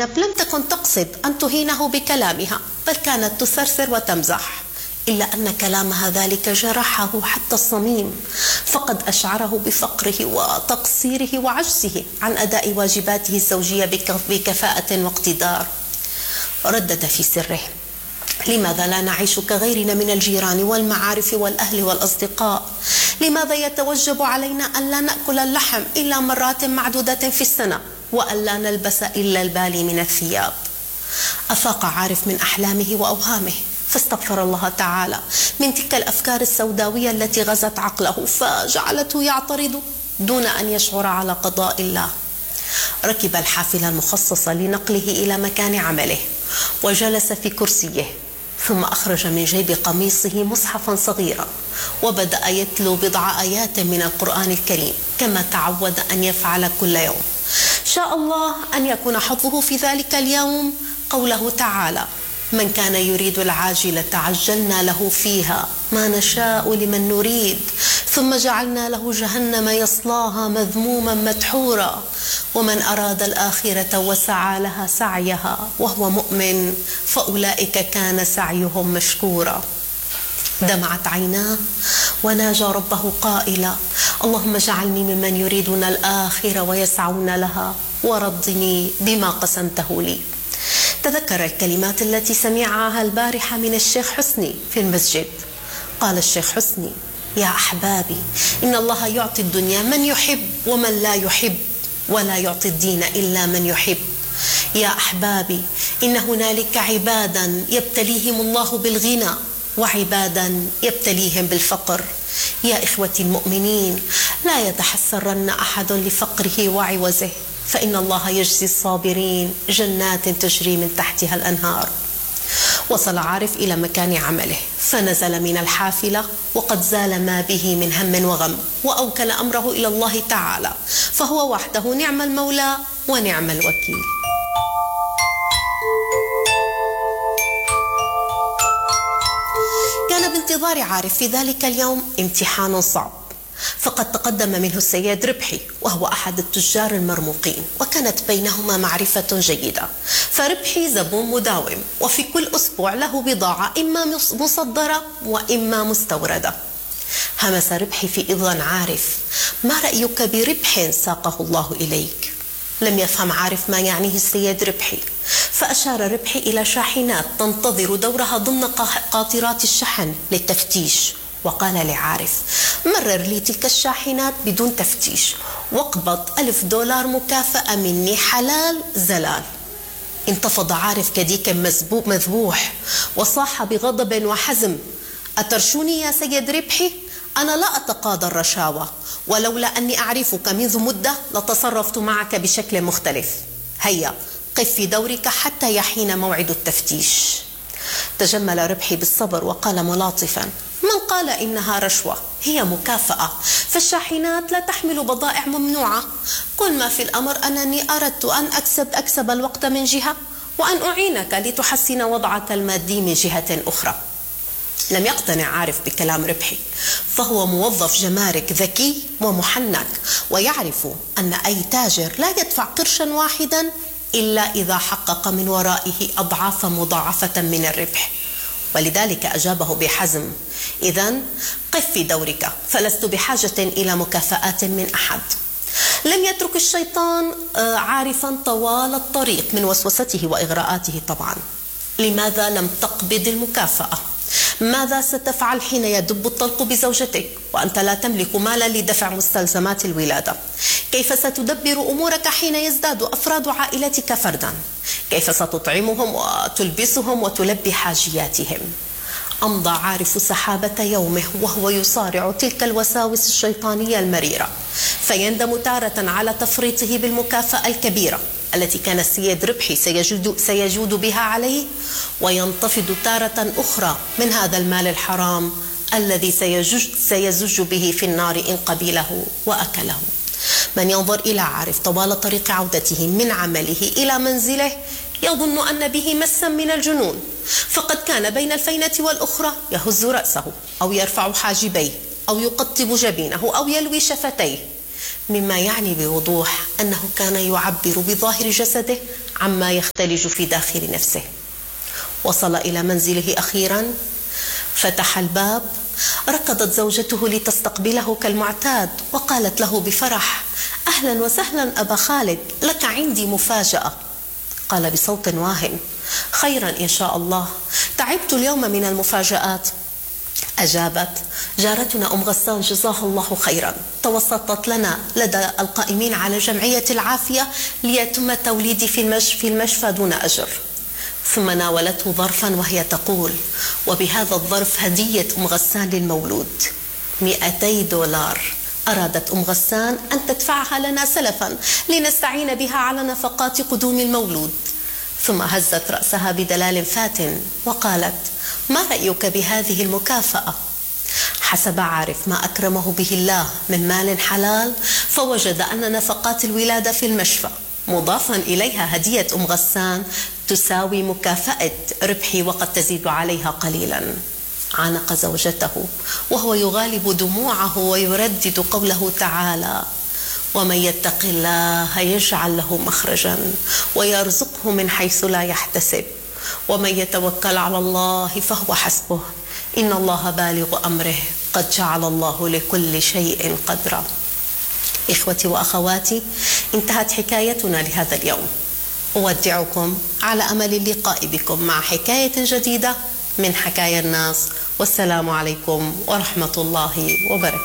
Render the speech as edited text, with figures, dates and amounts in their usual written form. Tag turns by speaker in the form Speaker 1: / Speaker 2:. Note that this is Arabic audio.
Speaker 1: زينب لم تكن تقصد أن تهينه بكلامها، بل كانت تثرثر وتمزح، إلا أن كلامها ذلك جرحه حتى الصميم، فقد أشعره بفقره وتقصيره وعجزه عن أداء واجباته الزوجية بكفاءة واقتدار. ردد في سره: لماذا لا نعيش كغيرنا من الجيران والمعارف والأهل والأصدقاء؟ لماذا يتوجب علينا أن لا نأكل اللحم إلا مرات معدودة في السنة، وأن لا نلبس إلا البالي من الثياب؟ أفاق عارف من أحلامه وأوهامه، فاستغفر الله تعالى من تلك الأفكار السوداوية التي غزت عقله، فجعلته يعترض دون أن يشعر على قضاء الله. ركب الحافلة المخصصة لنقله إلى مكان عمله، وجلس في كرسيه، ثم أخرج من جيب قميصه مصحفا صغيرا، وبدأ يتلو بضع آيات من القرآن الكريم كما تعود أن يفعل كل يوم. شاء الله أن يكون حظه في ذلك اليوم قوله تعالى: من كان يريد العاجلة عجلنا له فيها ما نشاء لمن نريد ثم جعلنا له جهنم يصلاها مذموما مدحورا ومن أراد الآخرة وسعى لها سعيها وهو مؤمن فأولئك كان سعيهم مشكورا. دمعت عيناه وناجى ربه قائلا: اللهم اجعلني ممن يريدون الآخرة ويسعون لها ورضني بما قسمته لي. تذكر الكلمات التي سمعها البارحة من الشيخ حسني في المسجد. قال الشيخ حسني: يا أحبابي، إن الله يعطي الدنيا من يحب ومن لا يحب، ولا يعطي الدين إلا من يحب. يا أحبابي، إن هنالك عبادا يبتليهم الله بالغنى وعبادا يبتليهم بالفقر. يا إخوتي المؤمنين، لا يتحسرن أحد لفقره وعوزه، فإن الله يجزي الصابرين جنات تجري من تحتها الأنهار. وصل عارف إلى مكان عمله، فنزل من الحافلة وقد زال ما به من هم وغم، وأوكل أمره إلى الله تعالى، فهو وحده نعم المولى ونعم الوكيل. كان بانتظار عارف في ذلك اليوم امتحان صعب، فقد تقدم منه السيد ربحي، وهو أحد التجار المرموقين، وكانت بينهما معرفة جيدة، فربحي زبون مداوم، وفي كل أسبوع له بضاعة إما مصدرة وإما مستوردة. همس ربحي في إذن عارف: ما رأيك بربح ساقه الله إليك؟ لم يفهم عارف ما يعنيه السيد ربحي، فأشار ربحي إلى شاحنات تنتظر دورها ضمن قاطرات الشحن للتفتيش، وقال لعارف: مرر لي تلك الشاحنات بدون تفتيش، واقبض $1000 مكافأة مني حلال زلال. انتفض عارف كديك مذبوح وصاح بغضب وحزم: أترشوني يا سيد ربحي؟ أنا لا أتقاضى الرشاوى، ولولا أني أعرفك منذ مدة لتصرفت معك بشكل مختلف. هيا قف في دورك حتى يحين موعد التفتيش. تجمل ربحي بالصبر وقال ملاطفا: من قال إنها رشوة؟ هي مكافأة، فالشاحنات لا تحمل بضائع ممنوعة. كل ما في الأمر أنني أردت أن أكسب الوقت من جهة، وأن أعينك لتحسن وضعك المادي من جهة أخرى. لم يقتنع عارف بكلام ربحي، فهو موظف جمارك ذكي ومحنك، ويعرف أن أي تاجر لا يدفع قرشا واحدا إلا إذا حقق من ورائه أضعافا مضاعفة من الربح، ولذلك أجابه بحزم: إذن قف في دورك، فلست بحاجة إلى مكافآت من أحد. لم يترك الشيطان عارفا طوال الطريق من وسوسته وإغراءاته طبعا. لماذا لم تقبض المكافأة؟ ماذا ستفعل حين يدب الطلق بزوجتك وأنت لا تملك مالا لدفع مستلزمات الولادة؟ كيف ستدبر أمورك حين يزداد أفراد عائلتك فردا؟ كيف ستطعمهم وتلبسهم وتلبي حاجياتهم؟ أمضى عارف سحابة يومه وهو يصارع تلك الوساوس الشيطانية المريرة، فيندم تارة على تفريطه بالمكافأة الكبيرة التي كان السيد ربحي سيجود بها عليه، وينتفض تارة أخرى من هذا المال الحرام الذي سيزج به في النار إن قبله وأكله. من ينظر إلى عارف طوال طريق عودته من عمله إلى منزله يظن أن به مسا من الجنون، فقد كان بين الفينة والأخرى يهز رأسه أو يرفع حاجبيه أو يقطب جبينه أو يلوي شفتيه. مما يعني بوضوح أنه كان يعبر بظاهر جسده عما يختلج في داخل نفسه. وصل إلى منزله أخيرا، فتح الباب، ركضت زوجته لتستقبله كالمعتاد وقالت له بفرح: أهلا وسهلا أبا خالد، لك عندي مفاجأة. قال بصوت واهن: خيرا إن شاء الله، تعبت اليوم من المفاجآت. أجابت جارتنا أم غسان جزاها الله خيرا، توسطت لنا لدى القائمين على جمعية العافية ليتم توليدي في المشفى دون أجر. ثم ناولته ظرفا وهي تقول: وبهذا الظرف هدية أم غسان للمولود، $200 أرادت أم غسان أن تدفعها لنا سلفا لنستعين بها على نفقات قدوم المولود. ثم هزت رأسها بدلال فات وقالت: ما رأيك بهذه المكافأة؟ حسب عارف ما أكرمه به الله من مال حلال، فوجد أن نفقات الولادة في المشفى مضافا إليها هدية أم غسان تساوي مكافأة ربحي وقد تزيد عليها قليلا. عانق زوجته وهو يغالب دموعه ويردد قوله تعالى: ومن يتق الله يجعل له مخرجا ويرزقه من حيث لا يحتسب ومن يتوكل على الله فهو حسبه إن الله بالغ أمره قد جعل الله لكل شيء قدرا. إخوتي وأخواتي، انتهت حكايتنا لهذا اليوم. أودعكم على أمل اللقاء بكم مع حكاية جديدة من حكايا الناس، والسلام عليكم ورحمة الله وبركاته.